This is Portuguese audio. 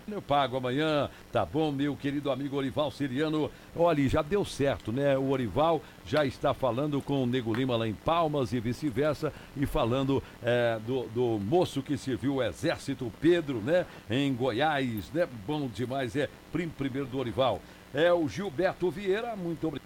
Eu pago amanhã, tá bom, meu querido amigo Orival Siriano? Olha, já deu certo, né? O Orival já está falando com o Nego Lima lá em Palmas e vice-versa, e falando do moço que serviu o Exército, Pedro, né? Em Goiás, né? Bom demais, primo primeiro do Orival. É o Gilberto Vieira, muito obrigado.